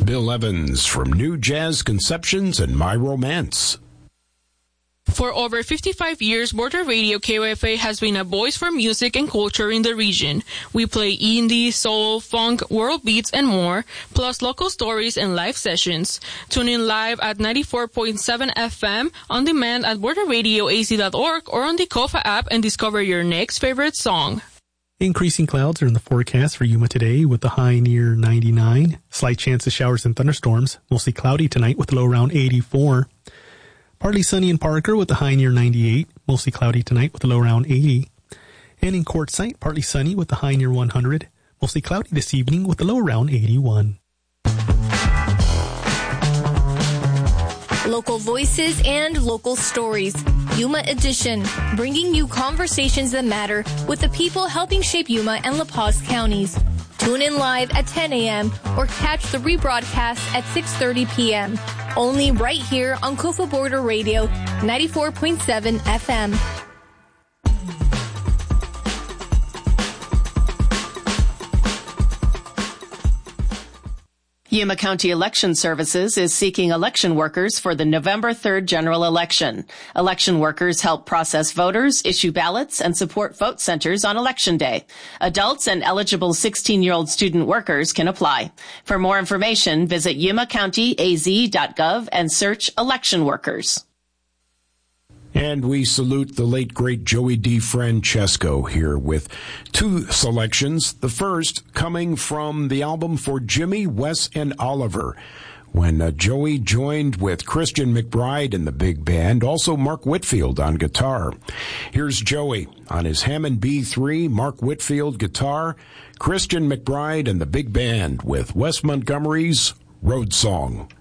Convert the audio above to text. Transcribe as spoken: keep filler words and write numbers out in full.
Bill Evans from New Jazz Conceptions and My Romance. For over fifty-five years, Border Radio K O F A has been a voice for music and culture in the region. We play indie, soul, funk, world beats, and more, plus local stories and live sessions. Tune in live at ninety-four point seven F M, on demand at border radio a z dot org, or on the Kofa app and discover your next favorite song. Increasing clouds are in the forecast for Yuma today with the high near ninety-nine. Slight chance of showers and thunderstorms. Mostly cloudy tonight with a low around eighty-four. Partly sunny in Parker with a high near ninety-eight. Mostly cloudy tonight with a low around eighty. And in Quartzsite, partly sunny with a high near one hundred. Mostly cloudy this evening with a low around eighty-one. Local voices and local stories. Yuma Edition, bringing you conversations that matter with the people helping shape Yuma and La Paz counties. Tune in live at ten a.m. or catch the rebroadcast at six thirty p.m. Only right here on Kofa Border Radio, ninety-four point seven F M. Yuma County Election Services is seeking election workers for the November third general election. Election workers help process voters, issue ballots, and support vote centers on Election Day. Adults and eligible sixteen-year-old student workers can apply. For more information, visit yuma county a z dot gov and search election workers. And we salute the late, great Joey DeFrancesco here with two selections. The first coming from the album For Jimmy, Wes, and Oliver, when uh, Joey joined with Christian McBride in the big band, also Mark Whitfield on guitar. Here's Joey on his Hammond B three, Mark Whitfield guitar, Christian McBride and the big band with Wes Montgomery's Road Song.